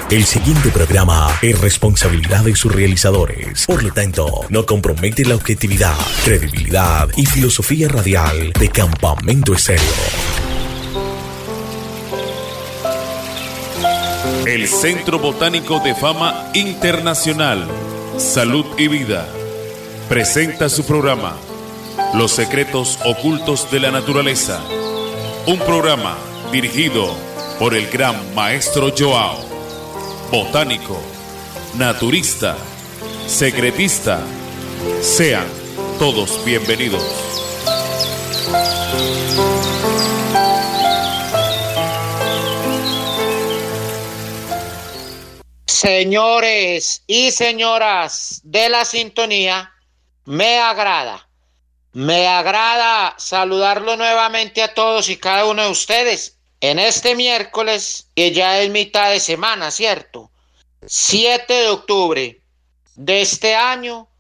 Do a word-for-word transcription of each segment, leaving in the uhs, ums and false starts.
El siguiente programa es responsabilidad de sus realizadores. Por lo tanto, no compromete la objetividad, credibilidad y filosofía radial de Campamento Estéreo. El Centro Botánico de Fama Internacional, Salud y Vida, presenta su programa Los Secretos Ocultos de la Naturaleza. Un programa dirigido por el gran maestro Joao, botánico, naturista, secretista. Sean todos bienvenidos. Señores y señoras de la sintonía, me agrada, me agrada saludarlo nuevamente a todos y cada uno de ustedes en este miércoles, que ya es mitad de semana, ¿cierto? siete de octubre de este año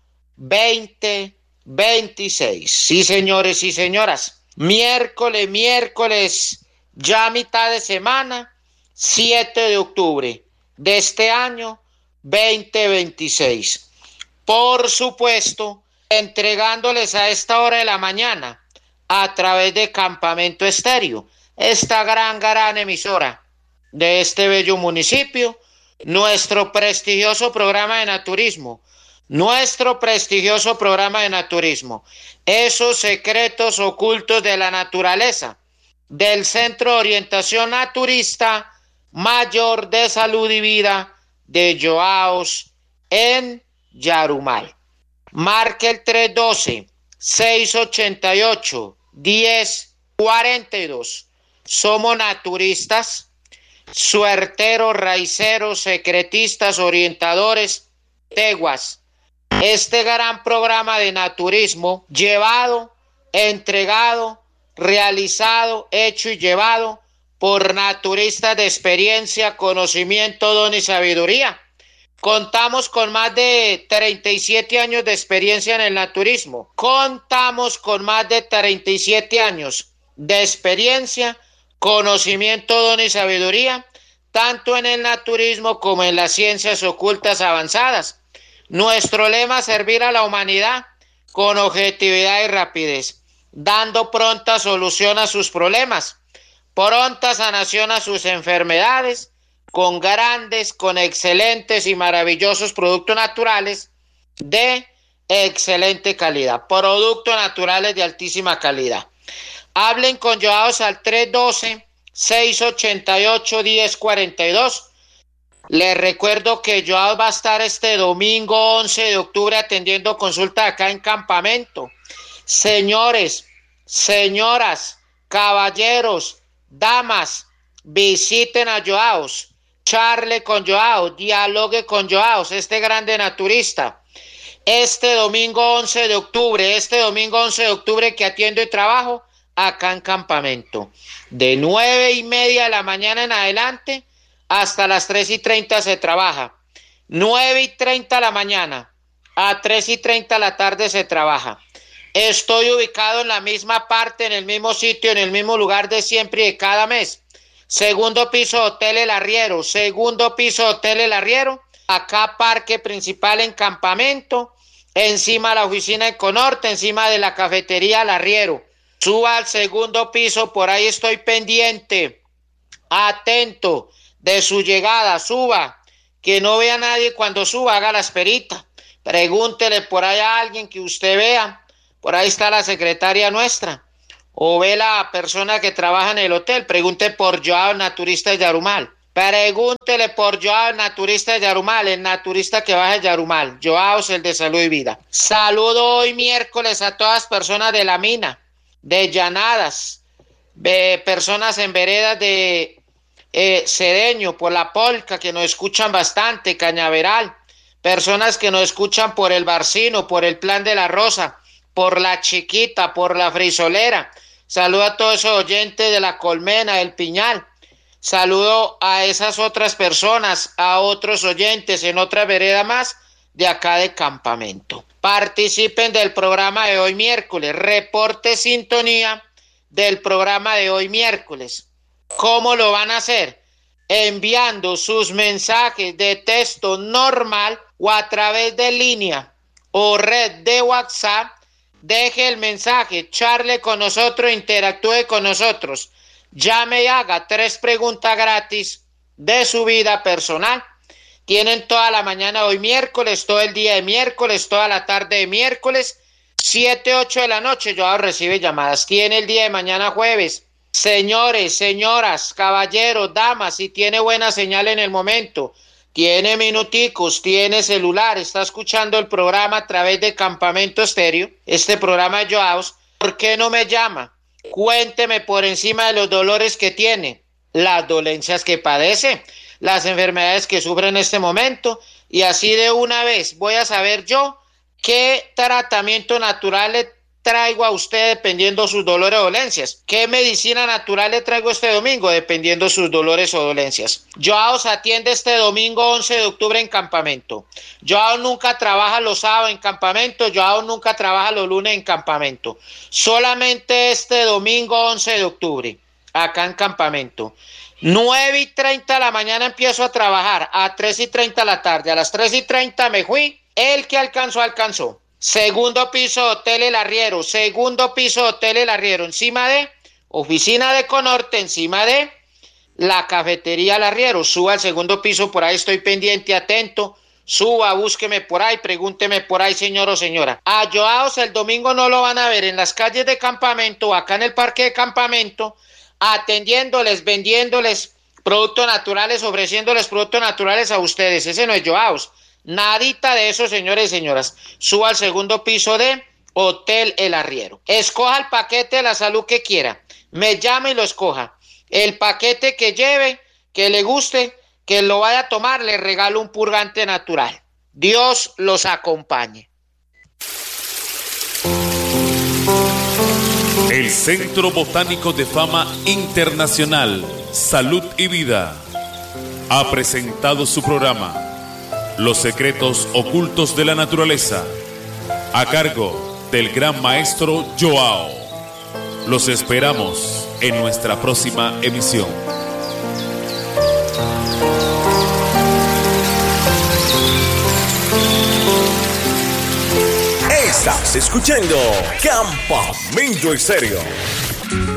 veinte veintiséis. Sí, señores y señoras, miércoles, miércoles, ya mitad de semana, siete de octubre de este año veinte veintiséis. Por supuesto, entregándoles a esta hora de la mañana, a través de Campamento Estéreo, esta gran, gran emisora de este bello municipio, nuestro prestigioso programa de naturismo, nuestro prestigioso programa de naturismo, esos secretos ocultos de la naturaleza, del Centro de Orientación Naturista Mayor de Salud y Vida de Joaos en Yarumal. Marque el tres uno dos, seis ocho ocho, uno cero cuatro dos. Somos naturistas, suerteros, raiceros, secretistas, orientadores, teguas. Este gran programa de naturismo llevado, entregado, realizado, hecho y llevado por naturistas de experiencia, conocimiento, don y sabiduría. Contamos con más de treinta y siete años de experiencia en el naturismo. Contamos con más de treinta y siete años de experiencia, conocimiento, don y sabiduría, tanto en el naturismo como en las ciencias ocultas avanzadas. Nuestro lema: servir a la humanidad con objetividad y rapidez, dando pronta solución a sus problemas, pronta sanación a sus enfermedades, con grandes, con excelentes y maravillosos productos naturales de excelente calidad, productos naturales de altísima calidad. Hablen con Joaos al tres uno dos, seis ocho ocho, uno cero cuatro dos. Les recuerdo que Joao va a estar este domingo once de octubre atendiendo consulta acá en Campamento. Señores, señoras, caballeros, damas, visiten a Joaos, charle con Joaos, dialogue con Joaos, este grande naturista. Este domingo once de octubre, este domingo once de octubre que atiendo y trabajo acá en Campamento, de nueve y media de la mañana en adelante hasta las tres y treinta se trabaja, nueve y treinta de la mañana a tres y treinta de la tarde se trabaja. Estoy ubicado en la misma parte, en el mismo sitio, en el mismo lugar de siempre y de cada mes. Segundo piso, Hotel El Arriero, segundo piso, Hotel El Arriero, acá parque principal en Campamento, encima de la oficina de Conorte, encima de la cafetería El Arriero. Suba al segundo piso, por ahí estoy pendiente, atento de su llegada, suba, que no vea a nadie cuando suba, haga la esperita, pregúntele por ahí a alguien que usted vea, por ahí está la secretaria nuestra, o ve la persona que trabaja en el hotel, pregunte por Joao, naturista de Yarumal, pregúntele por Joao, naturista de Yarumal, el naturista que baja de Yarumal, Joao es el de Salud y Vida. Saludo hoy miércoles a todas personas de la mina, de Llanadas, de personas en veredas de eh, Cedeño, por la Polca, que nos escuchan bastante, Cañaveral, personas que nos escuchan por el Barcino, por el Plan de la Rosa, por la Chiquita, por la Frisolera. Saludo a todos esos oyentes de la Colmena, del Piñal. Saludo a esas otras personas, a otros oyentes en otra vereda más de acá de Campamento. Participen del programa de hoy miércoles, reporte sintonía del programa de hoy miércoles. ¿Cómo lo van a hacer? enviando sus mensajes de texto normal o a través de línea o red de WhatsApp. Deje el mensaje, charle con nosotros, interactúe con nosotros, llame y haga tres preguntas gratis de su vida personal. Tienen toda la mañana hoy miércoles, todo el día de miércoles, toda la tarde de miércoles, siete, ocho de la noche. Yo recibe llamadas. Tiene el día de mañana jueves. Señores, señoras, caballeros, damas, si tiene buena señal en el momento, tiene minuticos, tiene celular, está escuchando el programa a través de Campamento Estéreo, este programa de Joaos, ¿por qué no me llama? Cuénteme por encima de los dolores que tiene, las dolencias que padece, las enfermedades que sufre en este momento, y así de una vez voy a saber yo qué tratamiento natural le traigo a usted dependiendo sus dolores o dolencias. ¿Qué medicina natural le traigo este domingo dependiendo sus dolores o dolencias? Joaos atiende este domingo once de octubre en campamento. Joaos nunca trabaja los sábados en campamento. Joaos nunca trabaja los lunes en campamento. Solamente este domingo once de octubre, acá en campamento. nueve y treinta de la mañana empiezo a trabajar, a tres y treinta de la tarde. A las tres y treinta me fui. El que alcanzó, alcanzó. Segundo piso, Hotel El Arriero. Segundo piso, Hotel El Arriero. Encima de Oficina de Conorte, encima de la Cafetería El Arriero. Suba al segundo piso, por ahí estoy pendiente, atento. Suba, búsqueme por ahí, pregúnteme por ahí, señor o señora. A Joaos el domingo no lo van a ver en las calles de campamento, acá en el parque de campamento, atendiéndoles, vendiéndoles productos naturales, ofreciéndoles productos naturales a ustedes. Ese no es Joaos. Nadita de eso, señores y señoras. Suba al segundo piso de Hotel El Arriero. Escoja el paquete de la salud que quiera. Me llame y lo escoja. El paquete que lleve, que le guste, que lo vaya a tomar, le regalo un purgante natural. Dios los acompañe. El Centro Botánico de Fama Internacional, Salud y Vida, ha presentado su programa Los secretos ocultos de la naturaleza, a cargo del gran maestro Joao. Los esperamos en nuestra próxima emisión. Estás escuchando Campamento Estéreo.